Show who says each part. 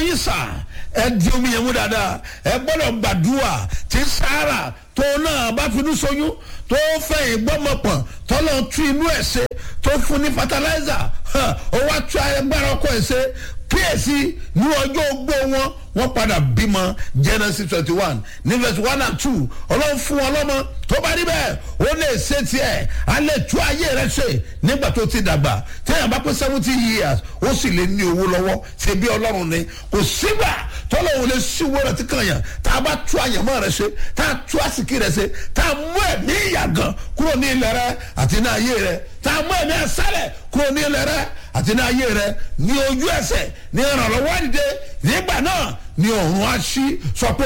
Speaker 1: yìí sà ẹ di omi yẹn mú dáadáa ẹ gbọ́dọ̀ gbàdúrà tí Sárà tó náà bá finú ṣoyún tó fẹ́ ìgbọ́mọpọ̀n tọ́lọ́ tún inú ẹ̀ ṣe tó fún ní fertilizer ó wá tún agbára ọkọ ẹ̀ ṣe kíyèsí ní ọjọ́ ogbó wọ́n padà bímọ Genesis 21 ní verse 1 and 2 ọlọ́run fún wọn lọ́mọ tó bá rí bẹ́ẹ̀ ó lè ṣe tiẹ̀ á lè tú ayé rẹ ṣe nígbà tó ti dàgbà téèyàn bá pé 70 years ó sì lè ní owó lọ́wọ́ ṣe bí ọlọ́run ni kò sígbà tọ́lọ́run lè ṣíwó rẹ tí kàn yàn tá a bá tú àyànmọ́ rẹ ṣe tá a tú àsìkí rẹ ṣe tá a mú ẹ̀mí ìyàgàn kúrò ní ilẹ̀ rẹ àti ní ayé rẹ tá a mú ẹ̀mí ẹ̀sálẹ̀ kúrò ní ilẹ̀ rẹ àti ní ayé rẹ ní ojú ẹsẹ̀ ní ìrànlọ́wọ́ dìde nígbà náà ni ọ̀run á ṣí sọ pé